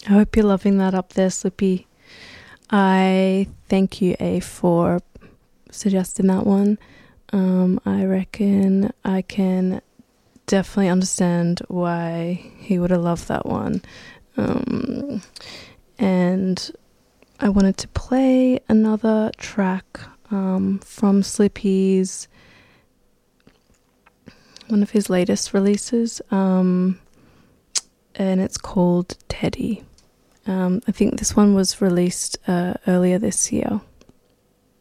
I hope you're loving that up there, Slippy. I thank you, A, for suggesting that one. I reckon I can definitely understand why he would have loved that one. And I wanted to play another track from Slippy's, one of his latest releases, and it's called Teddy. I think this one was released earlier this year.